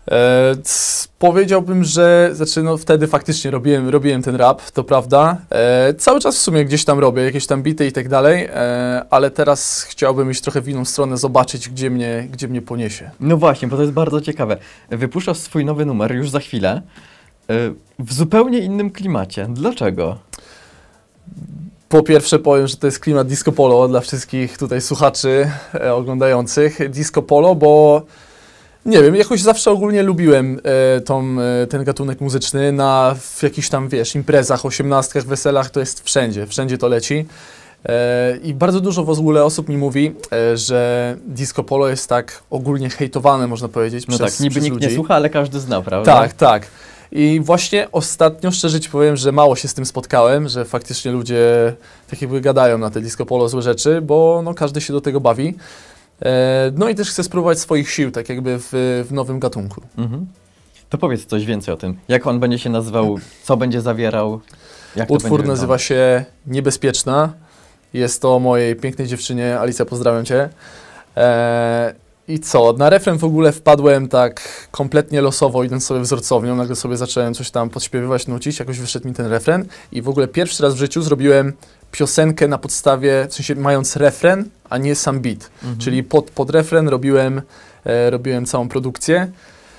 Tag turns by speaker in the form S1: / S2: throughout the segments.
S1: Powiedziałbym, że no wtedy faktycznie robiłem ten rap, to prawda. Cały czas w sumie gdzieś tam robię, jakieś tam bity i tak dalej, ale teraz chciałbym iść trochę w inną stronę, zobaczyć, gdzie mnie poniesie.
S2: No właśnie, bo to jest bardzo ciekawe. Wypuszczasz swój nowy numer już za chwilę, w zupełnie innym klimacie. Dlaczego?
S1: Po pierwsze powiem, że to jest klimat disco polo dla wszystkich tutaj słuchaczy oglądających. Disco polo, bo nie wiem, jakoś zawsze ogólnie lubiłem ten gatunek muzyczny w jakichś tam, wiesz, imprezach, osiemnastkach, weselach, to jest wszędzie to leci. I bardzo dużo w ogóle osób mi mówi, że disco polo jest tak ogólnie hejtowane, można powiedzieć, przez
S2: niby nikt
S1: ludzi.
S2: nie słucha, ale każdy zna, prawda?
S1: Tak. I właśnie ostatnio, szczerze ci powiem, że mało się z tym spotkałem, że faktycznie ludzie tak jakby gadają na te disco polo złe rzeczy, bo no, każdy się do tego bawi. No i też chcę spróbować swoich sił, tak jakby w nowym gatunku.
S2: Mhm. To powiedz coś więcej o tym. Jak on będzie się nazywał, co będzie zawierał? Jak
S1: Utwór nazywa się Niebezpieczna. Jest to o mojej pięknej dziewczynie. Alicja, pozdrawiam cię. I co? Na refren w ogóle wpadłem tak kompletnie losowo, idąc sobie wzorcownią. Nagle sobie zacząłem coś tam podśpiewywać, nucić. Jakoś wyszedł mi ten refren. I w ogóle pierwszy raz w życiu zrobiłem piosenkę na podstawie, w sensie mając refren, a nie sam beat. Czyli pod refren robiłem całą produkcję.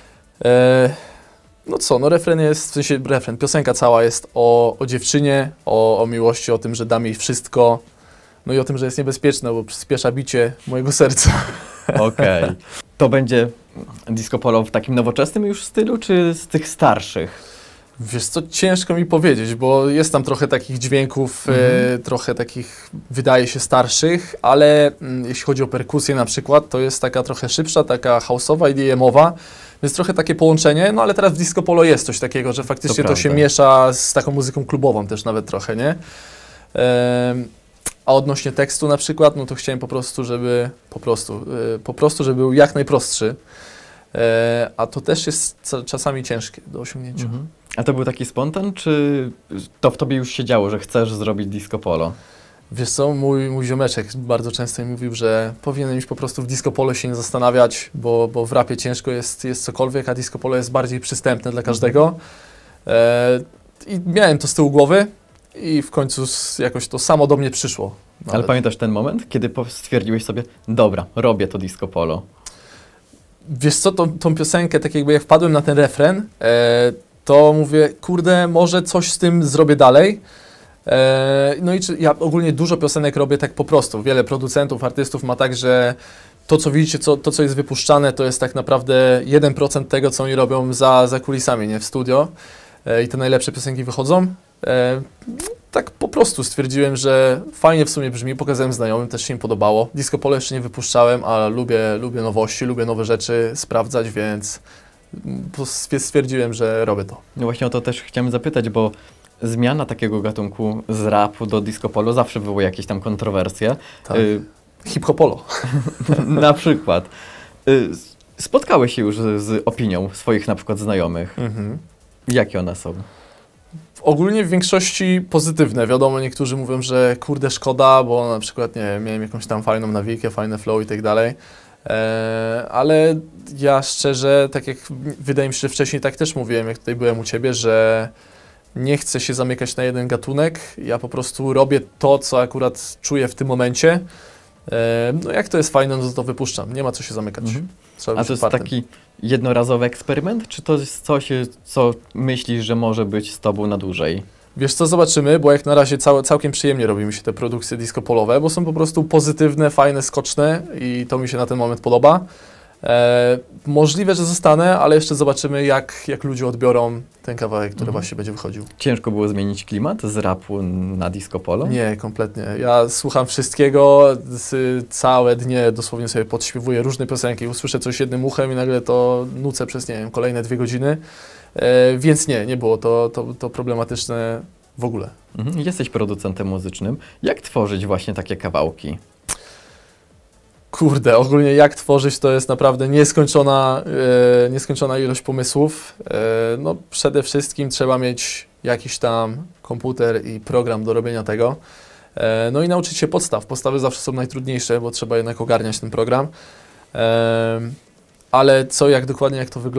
S1: No co, no refren jest, w sensie piosenka cała jest o dziewczynie, o miłości, o tym, że dam jej wszystko, no i o tym, że jest niebezpieczna, bo przyspiesza bicie mojego serca.
S2: Okej. To będzie disco polo w takim nowoczesnym już stylu, czy z tych starszych?
S1: Wiesz co, ciężko mi powiedzieć, bo jest tam trochę takich dźwięków, trochę takich, wydaje się, starszych, ale jeśli chodzi o perkusję na przykład, to jest taka trochę szybsza, taka house'owa, EDM-owa, więc trochę takie połączenie, no ale teraz w disco polo jest coś takiego, że faktycznie to się miesza z taką muzyką klubową też nawet trochę, nie? A odnośnie tekstu na przykład, no to chciałem żeby był jak najprostszy, a to też jest czasami ciężkie do osiągnięcia.
S2: A to był taki spontan, czy to w tobie już się działo, że chcesz zrobić disco polo?
S1: Wiesz co, mój ziomeczek bardzo często mi mówił, że powinienem iść po prostu w disco polo, się nie zastanawiać, bo w rapie ciężko jest cokolwiek, a disco polo jest bardziej przystępne dla każdego. I miałem to z tyłu głowy i w końcu jakoś to samo do mnie przyszło. Nawet.
S2: Ale pamiętasz ten moment, kiedy stwierdziłeś sobie, dobra, robię to disco polo?
S1: Wiesz co, tą piosenkę, tak jakby jak wpadłem na ten refren, to mówię, kurde, może coś z tym zrobię dalej. No i ja ogólnie dużo piosenek robię tak po prostu. Wiele producentów, artystów ma tak, że to, co widzicie, to, co jest wypuszczane, to jest tak naprawdę 1% tego, co oni robią za kulisami, nie, w studio. I te najlepsze piosenki wychodzą. Tak po prostu stwierdziłem, że fajnie w sumie brzmi, pokazałem znajomym, też się im podobało. Disco polo jeszcze nie wypuszczałem, ale lubię nowości, lubię nowe rzeczy sprawdzać, więc stwierdziłem, że robię to.
S2: No właśnie o to też chciałem zapytać, bo zmiana takiego gatunku z rapu do disco polo zawsze wywołuje jakieś tam kontrowersje.
S1: Tak. Hip-hopolo.
S2: Na przykład. Spotkałeś się już z opinią swoich na przykład znajomych. Jakie one są?
S1: Ogólnie w większości pozytywne. Wiadomo, niektórzy mówią, że kurde szkoda, bo na przykład nie wiem, miałem jakąś tam fajną nawikę, fajne flow i tak dalej. Ale ja szczerze, tak jak wydaje mi się, że wcześniej tak też mówiłem, jak tutaj byłem u Ciebie, że nie chcę się zamykać na jeden gatunek. Ja po prostu robię to, co akurat czuję w tym momencie. No jak to jest fajne, no to wypuszczam. Nie ma co się zamykać.
S2: A to jest taki jednorazowy eksperyment, czy to jest coś, co myślisz, że może być z tobą na dłużej?
S1: Wiesz co, zobaczymy, bo jak na razie całkiem przyjemnie robi mi się te produkcje disco polowe, bo są po prostu pozytywne, fajne, skoczne i to mi się na ten moment podoba. Możliwe, że zostanę, ale jeszcze zobaczymy, jak ludzie odbiorą ten kawałek, który właśnie będzie wychodził.
S2: Ciężko było zmienić klimat z rapu na disco polo?
S1: Nie, kompletnie. Ja słucham wszystkiego, całe dnie dosłownie sobie podśpiewuję różne piosenki, usłyszę coś jednym uchem i nagle to nucę przez, nie wiem, kolejne 2 godziny, więc nie było to problematyczne w ogóle.
S2: Jesteś producentem muzycznym. Jak tworzyć właśnie takie kawałki?
S1: Kurde, ogólnie jak tworzyć, to jest naprawdę nieskończona ilość pomysłów. No przede wszystkim trzeba mieć jakiś tam komputer i program do robienia tego. No i nauczyć się podstaw. Podstawy zawsze są najtrudniejsze, bo trzeba jednak ogarniać ten program. Ale jak dokładnie to wygląda?